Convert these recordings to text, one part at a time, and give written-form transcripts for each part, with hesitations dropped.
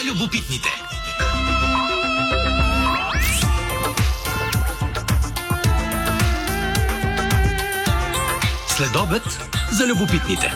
любопитните. Следобед за любопитните.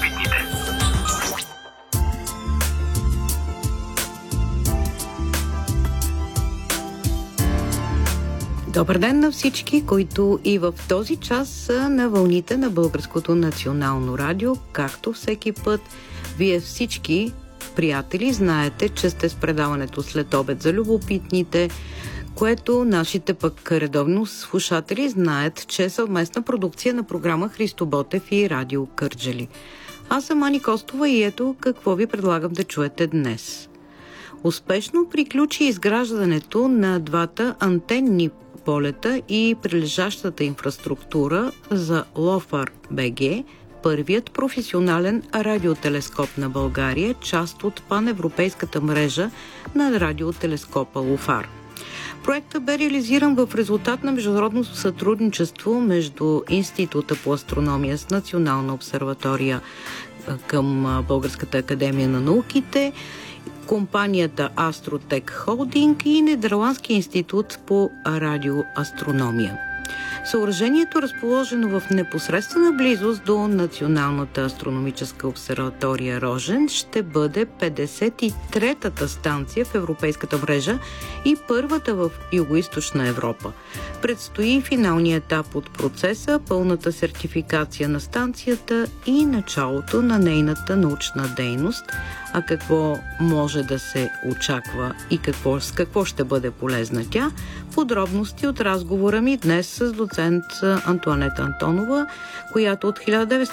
Добър ден на всички, които и в този час са на вълните на Българското национално радио. Както всеки път, вие всички, приятели, знаете, че сте с предаването Следобед за любопитните, което нашите пък редовно слушатели знаят, че е съвместна продукция на програма Христо Ботев и Радио Кърджали. Аз съм Ани Костова и ето какво ви предлагам да чуете днес. Успешно приключи изграждането на двата антенни полета и прилежащата инфраструктура за ЛОФАР БГ, първият професионален радиотелескоп на България, част от паневропейската мрежа на радиотелескопа ЛОФАР. Проектът бе реализиран в резултат на международно сътрудничество между Института по астрономия с Национална обсерватория към Българската академия на науките, компанията Астротек Холдинг и Нидерландския институт по радиоастрономия. Съоръжението, разположено в непосредствена близост до Националната астрономическа обсерватория Рожен, ще бъде 53-та станция в европейската мрежа и първата в Югоизточна Европа. Предстои финалният етап от процеса, пълната сертификация на станцията и началото на нейната научна дейност. А какво може да се очаква и с какво ще бъде полезна тя? Подробности от разговора ми днес с доцент Антоанета Антонова, която от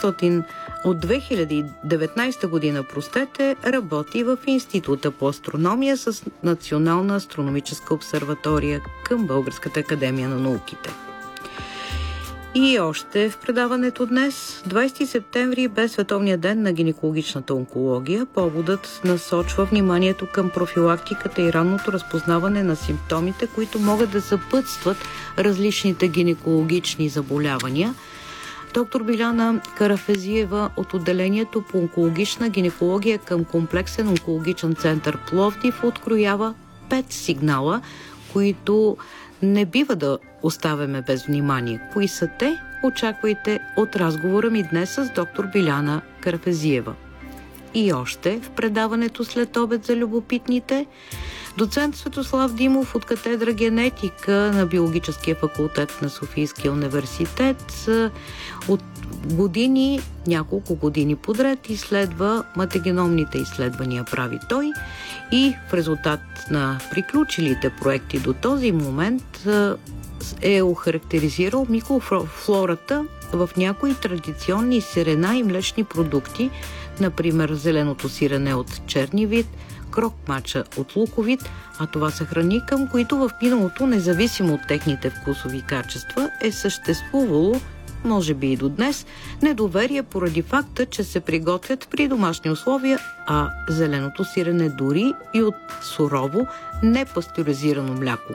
2019 година, работи в Института по астрономия с Национална астрономическа обсерватория към Българската академия на науките. И още в предаването днес, 20 септември бе Световния ден на гинекологичната онкология. Поводът насочва вниманието към профилактиката и ранното разпознаване на симптомите, които могат да съпътстват различните гинекологични заболявания. Доктор Биляна Карафезиева от отделението по онкологична гинекология към комплексен онкологичен център Пловдив откроява 5 сигнала, които не бива да оставяме без внимание. Кои са те? Очаквайте от разговора ми днес с доктор Биляна Карафезиева. И още в предаването Следобед за любопитните, доцент Светослав Димов от катедра генетика на Биологическия факултет на Софийския университет от няколко години подред изследва матегеномните изследвания, прави той, и в резултат на приключилите проекти до този момент е охарактеризирал микрофлората в някои традиционни сирена и млечни продукти, например зеленото сирене от черни вид, крок-мача от луковит, а това са храни, към които в миналото, независимо от техните вкусови качества, е съществувало, може би и до днес, недоверие поради факта, че се приготвят при домашни условия, а зеленото сирене дори и от сурово, непастеризирано мляко.